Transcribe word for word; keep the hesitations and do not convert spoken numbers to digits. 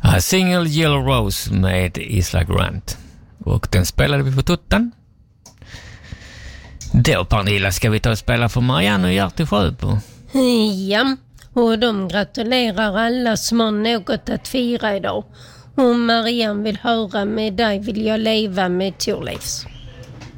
A Single Yellow Rose med Isla Grant. Och den spelade vi på tuttan. Då, Pernilla, ska vi ta och spela för Marianne och Gert i Sjöbo. Ja, och de gratulerar alla som har något att fira idag. Om Marianne vill höra Med dig vill jag leva med Thorleifs.